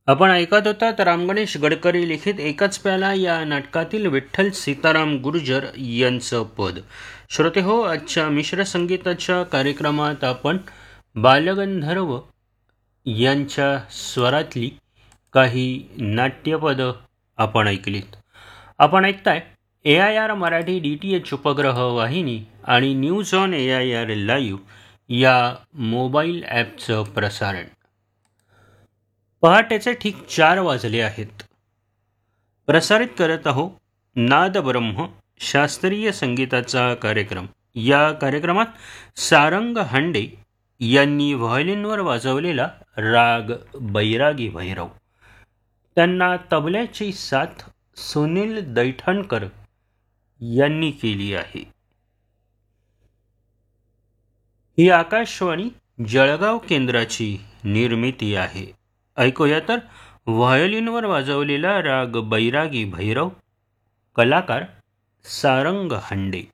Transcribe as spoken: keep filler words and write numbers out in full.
आपण ऐकत होतात राम गणेश गडकरी लिखित एकाच प्याला या नाटकातील विठ्ठल सीताराम गुर्जर यांचं पद. श्रोते हो, आजच्या मिश्र संगीताच्या कार्यक्रमात आपण बालगंधर्व यांच्या स्वरातली काही नाट्यपद आपण ऐकलीत. आपण ऐकताय ए I R Marathi D T H उपग्रह वाहिनी आणि news on A I R live या मोबाईल ॲपचं प्रसारण. पहाटेचे ठीक चार वाजले आहेत. प्रसारित करत आहो नाद ब्रह्म शास्त्रीय संगीताचा कार्यक्रम. या कार्यक्रमात सारंग हांडे यांनी व्हायोलिनवर वाजवलेला राग बैरागी भैरव, त्यांना तबल्याची साथ सुनील दैठणकर यांनी केली आहे. ही आकाशवाणी जळगाव केंद्राची निर्मिती आहे. ऐकूया तर व्हायोलिनवर वाजवलेला राग बैरागी भैरव, कलाकार सारंग हांडे.